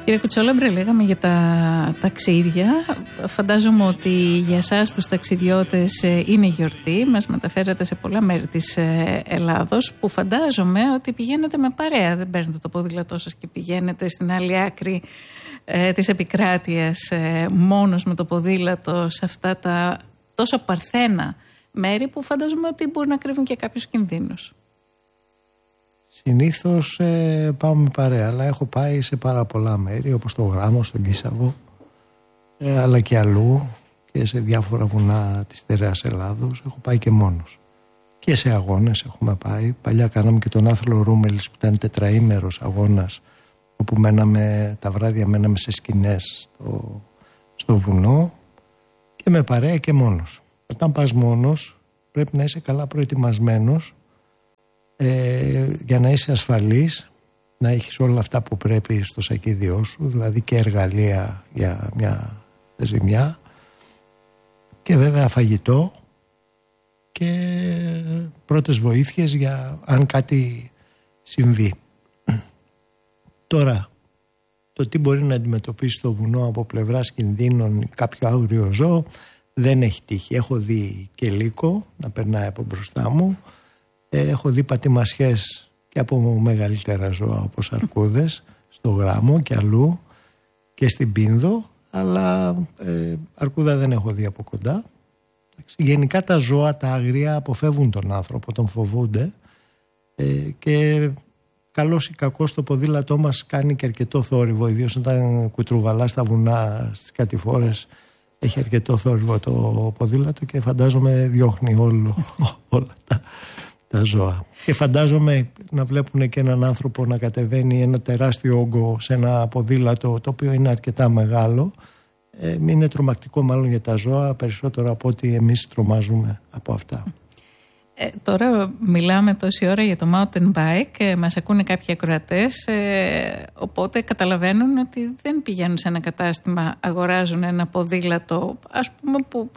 Κύριε Κουτσόλεμπρε, λέγαμε για τα ταξίδια. Φαντάζομαι ότι για εσάς τους ταξιδιώτες είναι γιορτή. Μας μεταφέρατε σε πολλά μέρη της Ελλάδος, που φαντάζομαι ότι πηγαίνετε με παρέα. Δεν παίρνετε το ποδήλατό σας και πηγαίνετε στην άλλη άκρη της επικράτειας μόνος με το ποδήλατο σε αυτά τα τόσο παρθένα μέρη που φαντάζομαι ότι μπορεί να κρύβουν και κάποιους κινδύνους. Συνήθως πάω με παρέα, αλλά έχω πάει σε πάρα πολλά μέρη, όπως το Γράμμο, στον Κίσαβο, αλλά και αλλού και σε διάφορα βουνά της Στερεάς Ελλάδος. Έχω πάει και μόνος. Και σε αγώνες έχουμε πάει. Παλιά κάναμε και τον Άθλο Ρούμελης, που ήταν τετραήμερος αγώνας, όπου τα βράδια μέναμε σε σκηνές στο βουνό, και με παρέα και μόνος. Όταν πας μόνος πρέπει να είσαι καλά προετοιμασμένος, για να είσαι ασφαλής, να έχεις όλα αυτά που πρέπει στο σακίδιό σου, δηλαδή και εργαλεία για μια ζημιά, και βέβαια φαγητό και πρώτες βοήθειες για αν κάτι συμβεί. Τώρα, το τι μπορεί να αντιμετωπίσει το βουνό από πλευράς κινδύνων κάποιο άγριο ζώο δεν έχει τύχει. Έχω δει και λύκο να περνάει από μπροστά μου. Έχω δει πατημασιές και από μεγαλύτερα ζώα, όπως αρκούδες στο Γράμμο και αλλού και στην Πίνδο, αλλά αρκούδα δεν έχω δει από κοντά. Γενικά τα ζώα, τα άγρια, αποφεύγουν τον άνθρωπο, τον φοβούνται, και καλώς ή κακώς το ποδήλατό μας κάνει και αρκετό θόρυβο, ιδίως όταν κουτρουβαλά στα βουνά, στις κατηφόρες. Έχει αρκετό θόρυβο το ποδήλατο και φαντάζομαι διώχνει όλα τα ζώα. Και φαντάζομαι να βλέπουν και έναν άνθρωπο να κατεβαίνει ένα τεράστιο όγκο σε ένα ποδήλατο, το οποίο είναι αρκετά μεγάλο. Είναι τρομακτικό μάλλον για τα ζώα, περισσότερο από ότι εμείς τρομάζουμε από αυτά. Τώρα μιλάμε τόση ώρα για το mountain bike, μας ακούνε κάποιοι ακροατές, οπότε καταλαβαίνουν ότι δεν πηγαίνουν σε ένα κατάστημα, αγοράζουν ένα ποδήλατο, ας πούμε, που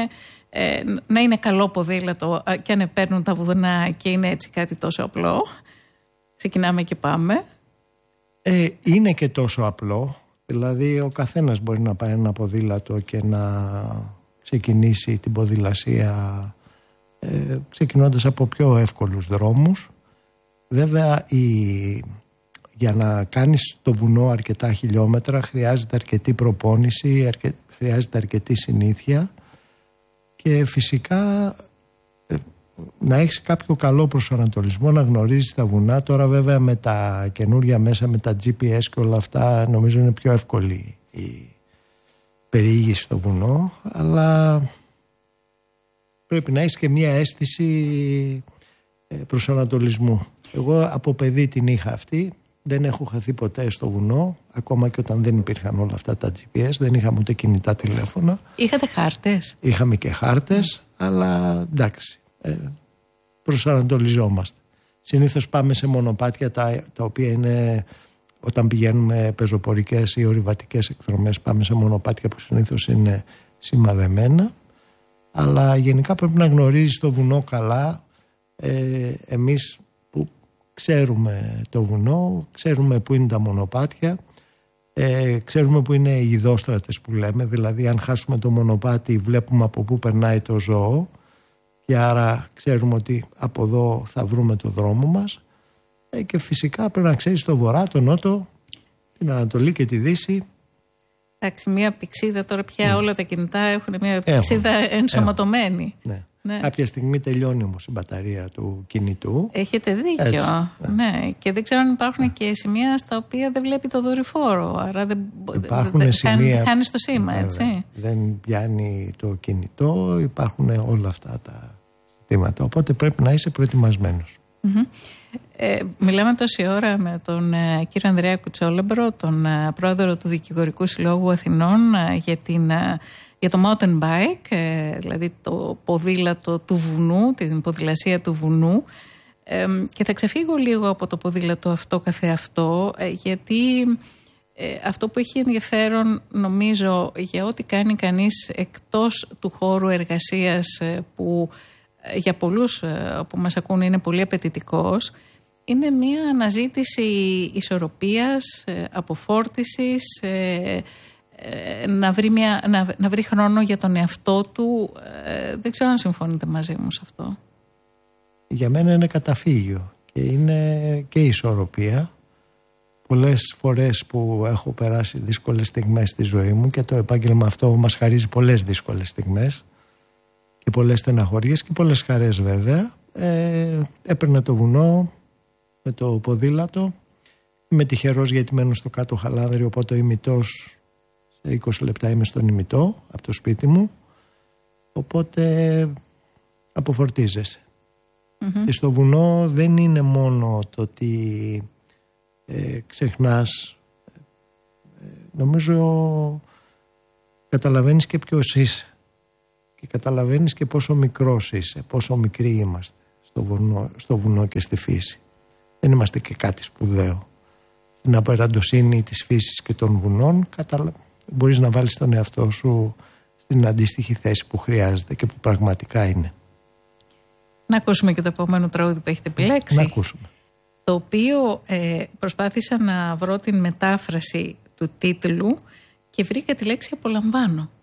να είναι καλό ποδήλατο και αν παίρνουν τα βουδουνά και είναι έτσι κάτι τόσο απλό. Ξεκινάμε και πάμε. Είναι και τόσο απλό. Δηλαδή ο καθένας μπορεί να πάρει ένα ποδήλατο και να ξεκινήσει την ποδηλασία ξεκινώντας από πιο εύκολους δρόμους. Βέβαια για να κάνεις το βουνό αρκετά χιλιόμετρα χρειάζεται αρκετή προπόνηση, χρειάζεται αρκετή συνήθεια και φυσικά να έχεις κάποιο καλό προσανατολισμό, να γνωρίζεις τα βουνά. Τώρα βέβαια με τα καινούρια μέσα, με τα GPS και όλα αυτά, νομίζω είναι πιο εύκολη η περιήγηση στο βουνό, αλλά πρέπει να έχεις και μια αίσθηση προσανατολισμού. Εγώ από παιδί την είχα αυτή, δεν έχω χαθεί ποτέ στο βουνό, ακόμα και όταν δεν υπήρχαν όλα αυτά τα GPS, δεν είχαμε ούτε κινητά τηλέφωνα. Είχατε χάρτες? Είχαμε και χάρτες, αλλά εντάξει, προσανατολιζόμαστε. Συνήθως πάμε σε μονοπάτια τα οποία είναι, όταν πηγαίνουμε πεζοπορικές ή ορειβατικές εκδρομές, πάμε σε μονοπάτια που συνήθως είναι σημαδεμένα, αλλά γενικά πρέπει να γνωρίζεις το βουνό καλά. Εμείς που ξέρουμε το βουνό, ξέρουμε που είναι τα μονοπάτια, ξέρουμε που είναι οι ειδόστρατες που λέμε, δηλαδή αν χάσουμε το μονοπάτι βλέπουμε από πού περνάει το ζώο και άρα ξέρουμε ότι από εδώ θα βρούμε το δρόμο μας, και φυσικά πρέπει να ξέρεις το βορρά, το νότο, την Ανατολή και τη Δύση. Εντάξει, μια πηξίδα τώρα πια όλα τα κινητά έχουν μια πηξίδα ενσωματωμένη. Ναι. Κάποια στιγμή τελειώνει όμως η μπαταρία του κινητού. Έχετε δίκιο. Έτσι, ναι. Και δεν ξέρω αν υπάρχουν και σημεία στα οποία δεν βλέπει το δορυφόρο. Άρα δεν χάνει το σήμα, έτσι. Δεν πιάνει το κινητό, υπάρχουν όλα αυτά τα ζητήματα. Οπότε πρέπει να είσαι προετοιμασμένος. Μιλάμε τόση ώρα με τον κύριο Ανδρέα Κουτσόλεμπρο, τον πρόεδρο του Δικηγορικού Συλλόγου Αθηνών, για το mountain bike, δηλαδή το ποδήλατο του βουνού, την ποδηλασία του βουνού, και θα ξεφύγω λίγο από το ποδήλατο αυτό καθεαυτό, γιατί αυτό που έχει ενδιαφέρον νομίζω για ό,τι κάνει κανείς εκτός του χώρου εργασίας, που για πολλούς που μας ακούνε είναι πολύ απαιτητικός, είναι μια αναζήτηση ισορροπίας, αποφόρτισης, να βρει χρόνο για τον εαυτό του. Δεν ξέρω αν συμφωνείτε μαζί μου σε αυτό. Για μένα είναι καταφύγιο και είναι και ισορροπία. Πολλές φορές που έχω περάσει δύσκολες στιγμές στη ζωή μου και το επάγγελμα αυτό μας χαρίζει πολλές δύσκολες στιγμές και πολλές στεναχωριές και πολλές χαρές βέβαια. Έπαιρνα το βουνό με το ποδήλατο. Είμαι τυχερός γιατί μένω στο κάτω Χαλάνδρη, οπότε ο ημιτός σε 20 λεπτά είμαι στον ημιτό από το σπίτι μου, οπότε αποφορτίζεσαι. Και στο βουνό δεν είναι μόνο το ότι ξεχνάς, νομίζω καταλαβαίνεις και ποιος είσαι και καταλαβαίνεις και πόσο μικρός είσαι, πόσο μικροί είμαστε στο βουνό και στη φύση. Δεν είμαστε και κάτι σπουδαίο. Στην απεραντοσύνη της φύσης και των βουνών μπορείς να βάλεις τον εαυτό σου στην αντίστοιχη θέση που χρειάζεται και που πραγματικά είναι. Να ακούσουμε και το επόμενο τραγούδι που έχετε επιλέξει. Να ακούσουμε. Το οποίο προσπάθησα να βρω την μετάφραση του τίτλου και βρήκα τη λέξη «απολαμβάνω».